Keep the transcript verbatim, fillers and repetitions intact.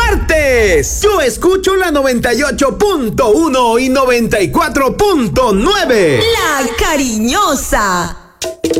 martes. Yo escucho la noventa y ocho punto uno y noventa y cuatro punto nueve. La Cariñosa.